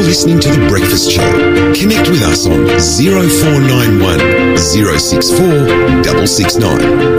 listening to The Breakfast Show. Connect with us on 0491 064 669.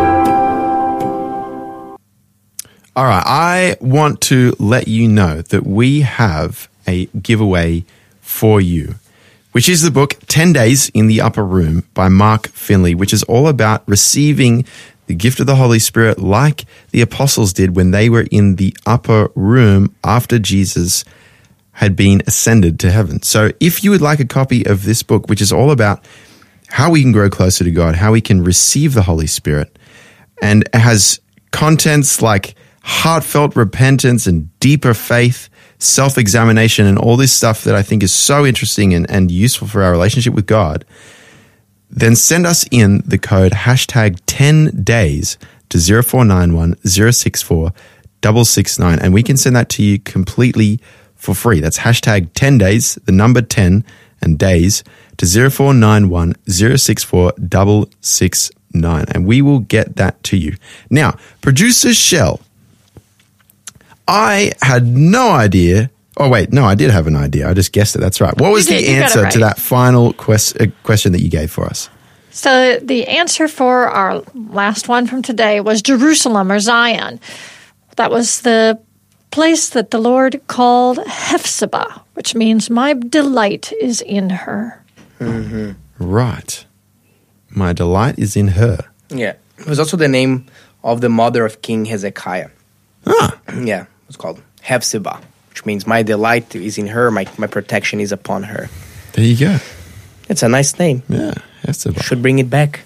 All right, I want to let you know that we have a giveaway for you, which is the book 10 Days in the Upper Room by Mark Finley, which is all about receiving the gift of the Holy Spirit like the apostles did when they were in the upper room after Jesus had been ascended to heaven. So if you would like a copy of this book, which is all about how we can grow closer to God, how we can receive the Holy Spirit, and it has contents like heartfelt repentance and deeper faith, self-examination, and all this stuff that I think is so interesting and useful for our relationship with God, then send us in the code hashtag 10 days to 0491 064 669, and we can send that to you completely for free. That's hashtag 10 days, the number 10 and days, to 0491 064 669, and we will get that to you. Now, producer Shell, I had no idea. Oh, wait, no, I did have an idea. I just guessed it. That's right. What was the answer to that final question that you gave for us? So the answer for our last one from today was Jerusalem or Zion. That was the place that the Lord called Hephzibah, which means my delight is in her. Mm-hmm. Right. My delight is in her. Yeah. It was also the name of the mother of King Hezekiah. Ah. Yeah, it's called Hephzibah, which means my delight is in her, my protection is upon her. There you go. It's a nice name. Yeah, Hephzibah. Should bring it back.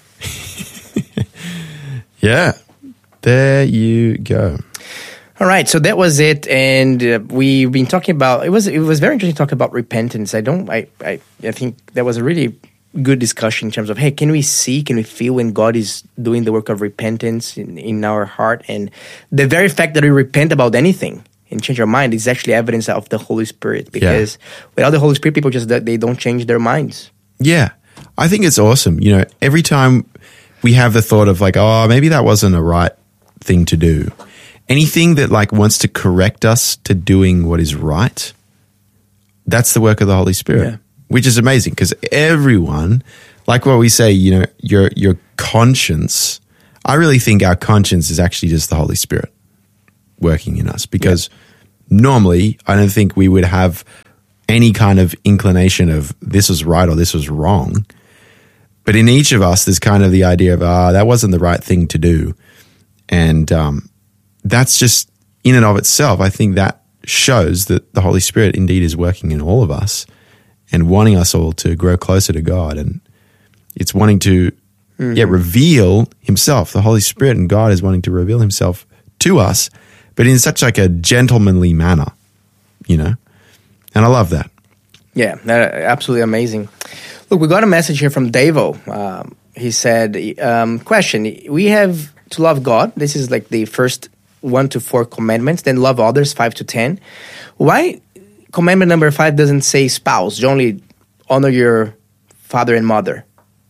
Yeah, there you go. All right, so that was it, and we've been talking about. It was very interesting to talk about repentance. I think that was a really good discussion in terms of, hey, can we feel when God is doing the work of repentance in our heart, and the very fact that we repent about anything and change our mind is actually evidence of the Holy Spirit. Because without the Holy Spirit, people they don't change their minds. Yeah, I think it's awesome. You know, every time we have the thought of like, oh, maybe that wasn't a right thing to do. Anything that like wants to correct us to doing what is right, that's the work of the Holy Spirit, which is amazing because everyone, like what we say, you know, your conscience, I really think our conscience is actually just the Holy Spirit working in us because normally I don't think we would have any kind of inclination of this was right or this was wrong. But in each of us, there's kind of the idea of, that wasn't the right thing to do. And that's just in and of itself, I think that shows that the Holy Spirit indeed is working in all of us and wanting us all to grow closer to God. And it's wanting to reveal himself. The Holy Spirit and God is wanting to reveal himself to us, but in such like a gentlemanly manner, you know? And I love that. Yeah, absolutely amazing. Look, we got a message here from Davo. He said, question, we have to love God. This is like the first 1 to 4 commandments, then love others, 5 to 10. Why commandment number 5 doesn't say spouse? You only honor your father and mother.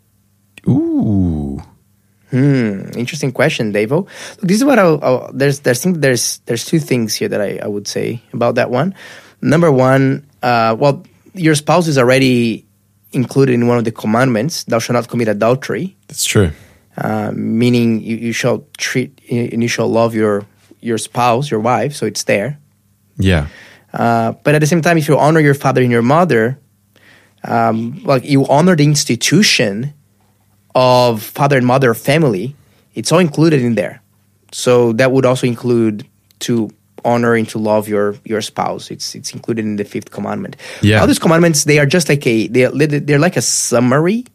Ooh. Interesting question, Davo. Look, this is what there's 2 things here that I would say about that one. Number 1, your spouse is already included in one of the commandments. Thou shalt not commit adultery. That's true. Meaning you shall love your spouse, your wife, so it's there. Yeah. But at the same time, if you honor your father and your mother, you honor the institution of father and mother family, it's all included in there. So that would also include to honor and to love your spouse. It's included in the 5th commandment. Yeah. All these commandments, they are just like they're like a summary.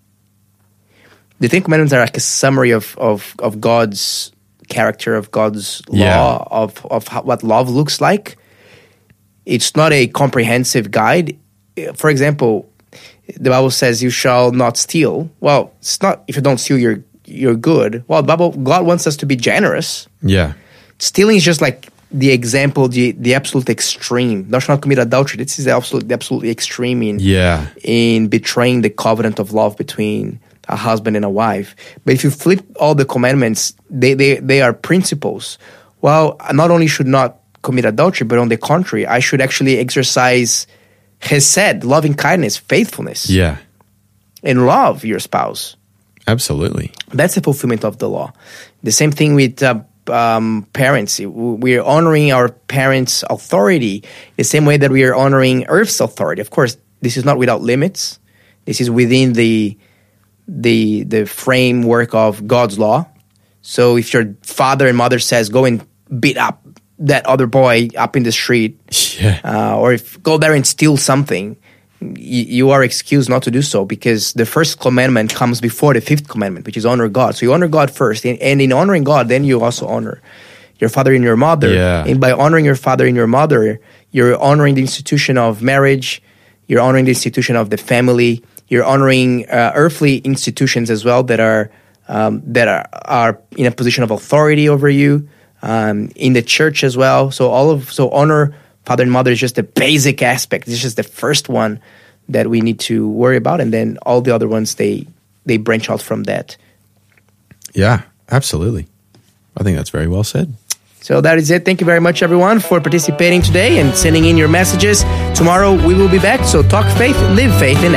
The 10 commandments are like a summary of God's character, of God's law, of what love looks like. It's not a comprehensive guide. For example, the Bible says you shall not steal. Well, it's not if you don't steal, you're good. Well, God wants us to be generous. Yeah. Stealing is just like the example, the absolute extreme. Thou shalt not commit adultery. This is the absolutely extreme in betraying the covenant of love between a husband and a wife. But if you flip all the commandments, they are principles. Well, not only should not commit adultery, but on the contrary, I should actually exercise chesed, loving kindness, faithfulness, Yeah. and love your spouse. Absolutely. That's the fulfillment of the law. The same thing with parents. We're honoring our parents' authority the same way that we are honoring Earth's authority. Of course, this is not without limits. This is within the framework of God's law. So if your father and mother says, go and beat up that other boy up in the street, Yeah. or if go there and steal something, you are excused not to do so, because the first commandment comes before the fifth commandment, which is honor God. So you honor God first, and in honoring God, then you also honor your father and your mother. Yeah. And by honoring your father and your mother, you're honoring the institution of marriage, you're honoring the institution of the family, you're honoring earthly institutions as well that are in a position of authority over you, in the church as well. So honor father and mother is just a basic aspect. It's just the first one that we need to worry about, and then all the other ones they branch out from that. Yeah, absolutely. I think that's very well said. So that is it. Thank you very much, everyone, for participating today and sending in your messages. Tomorrow we will be back. So talk faith, live faith, and